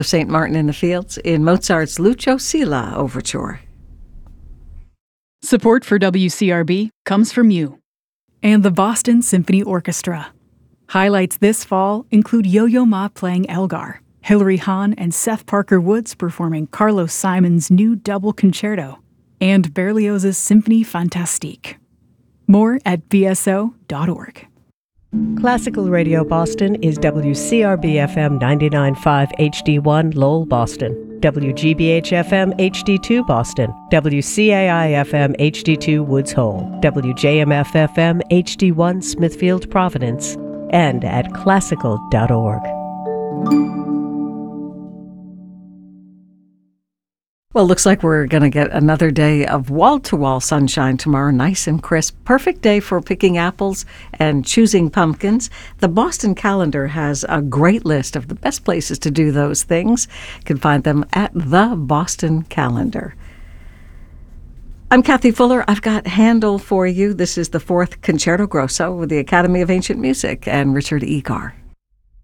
St. Martin in the Fields in Mozart's Lucio Silla Overture. Support for WCRB comes from you and the Boston Symphony Orchestra. Highlights this fall include Yo-Yo Ma playing Elgar, Hilary Hahn and Seth Parker Woods performing Carlos Simon's new double concerto, and Berlioz's Symphonie Fantastique. More at bso.org. Classical Radio Boston is WCRB-FM 99.5 HD1 Lowell, Boston, WGBH-FM HD2 Boston, WCAI-FM HD2 Woods Hole, WJMF-FM HD1 Smithfield, Providence, and at classical.org. Well, looks like we're going to get another day of wall-to-wall sunshine tomorrow, nice and crisp. Perfect day for picking apples and choosing pumpkins. The Boston Calendar has a great list of the best places to do those things. You can find them at the Boston Calendar. I'm Kathy Fuller. I've got Handel for you. This is the 4th Concerto Grosso with the Academy of Ancient Music and Richard Egar.